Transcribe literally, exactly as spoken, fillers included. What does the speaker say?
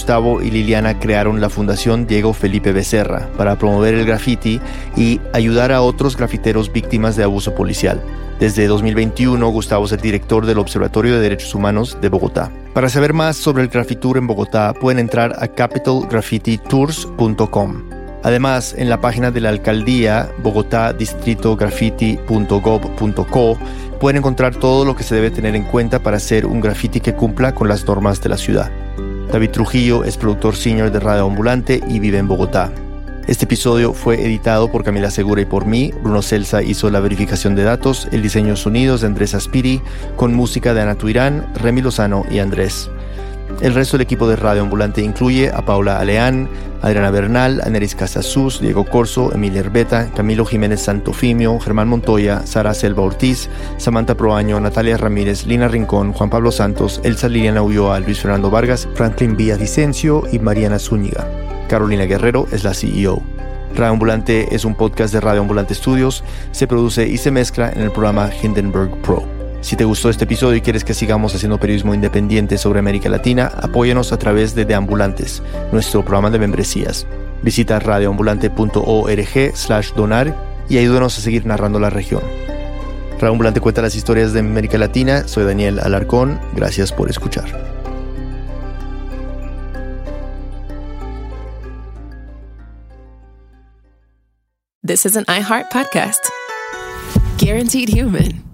Gustavo y Liliana crearon la Fundación Diego Felipe Becerra para promover el graffiti y ayudar a otros grafiteros víctimas de abuso policial. Desde dos mil veintiuno, Gustavo es el director del Observatorio de Derechos Humanos de Bogotá. Para saber más sobre el Graffitour en Bogotá, pueden entrar a capital graffiti tours punto com. Además, en la página de la Alcaldía, bogotá distrito graffiti punto gov punto co, pueden encontrar todo lo que se debe tener en cuenta para hacer un graffiti que cumpla con las normas de la ciudad. David Trujillo es productor senior de Radio Ambulante y vive en Bogotá. Este episodio fue editado por Camila Segura y por mí. Bruno Celsa hizo la verificación de datos, el diseño de sonidos de Andrés Aspiri, con música de Ana Tuirán, Remy Lozano y Andrés. El resto del equipo de Radio Ambulante incluye a Paula Aleán, Adriana Bernal, Aneris Casasus, Diego Corso, Emilia Herbeta, Camilo Jiménez Santofimio, Germán Montoya, Sara Selva Ortiz, Samantha Proaño, Natalia Ramírez, Lina Rincón, Juan Pablo Santos, Elsa Liliana Ulloa, Luis Fernando Vargas, Franklin Villavicencio y Mariana Zúñiga. Carolina Guerrero es la C E O. Radio Ambulante es un podcast de Radio Ambulante Studios. Se produce y se mezcla en el programa Hindenburg Pro. Si te gustó este episodio y quieres que sigamos haciendo periodismo independiente sobre América Latina, apóyanos a través de De Ambulantes, nuestro programa de membresías. Visita radioambulante punto org slash donar y ayúdanos a seguir narrando la región. Radio Ambulante cuenta las historias de América Latina. Soy Daniel Alarcón. Gracias por escuchar. This is an iHeart podcast. Guaranteed Human.